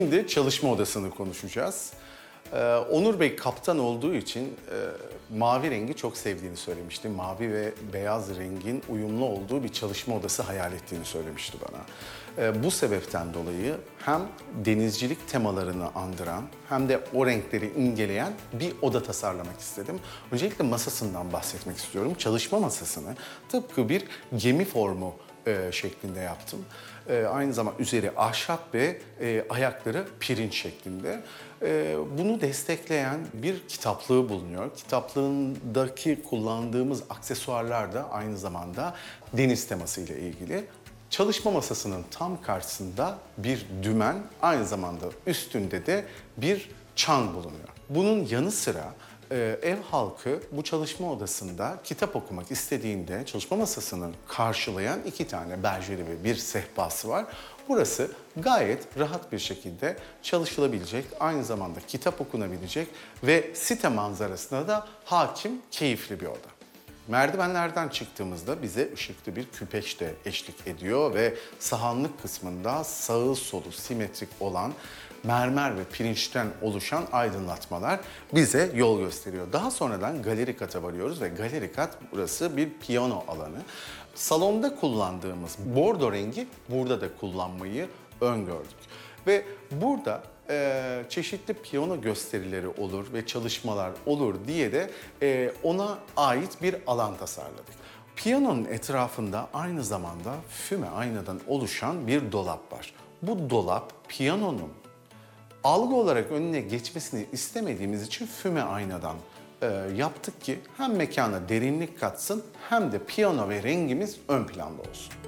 Şimdi çalışma odasını konuşacağız. Onur Bey kaptan olduğu için mavi rengi çok sevdiğini söylemişti. Mavi ve beyaz rengin uyumlu olduğu bir çalışma odası hayal ettiğini söylemişti bana. Bu sebepten dolayı hem denizcilik temalarını andıran hem de o renkleri imgeleyen bir oda tasarlamak istedim. Öncelikle masasından bahsetmek istiyorum. Çalışma masasını tıpkı bir gemi formu şeklinde yaptım. Aynı zamanda üzeri ahşap ve ayakları pirinç şeklinde. Bunu destekleyen bir kitaplığı bulunuyor. Kitaplığındaki kullandığımız aksesuarlar da aynı zamanda deniz teması ile ilgili. Çalışma masasının tam karşısında bir dümen, aynı zamanda üstünde de bir çan bulunuyor. Bunun yanı sıra ev halkı bu çalışma odasında kitap okumak istediğinde çalışma masasını karşılayan 2 tane berjeri ve bir sehpası var. Burası gayet rahat bir şekilde çalışılabilecek, aynı zamanda kitap okunabilecek ve site manzarasına da hakim, keyifli bir oda. Merdivenlerden çıktığımızda bize ışıklı bir küpeş de eşlik ediyor ve sahanlık kısmında sağı solu simetrik olan mermer ve pirinçten oluşan aydınlatmalar bize yol gösteriyor. Daha sonradan galeri kata varıyoruz ve galeri kat burası bir piyano alanı. Salonda kullandığımız bordo rengi burada da kullanmayı öngördük. Ve burada çeşitli piyano gösterileri olur ve çalışmalar olur diye de ona ait bir alan tasarladık. Piyanonun etrafında aynı zamanda füme aynadan oluşan bir dolap var. Bu dolap piyanonun algı olarak önüne geçmesini istemediğimiz için füme aynadan yaptık ki hem mekana derinlik katsın hem de piyano ve rengimiz ön planda olsun.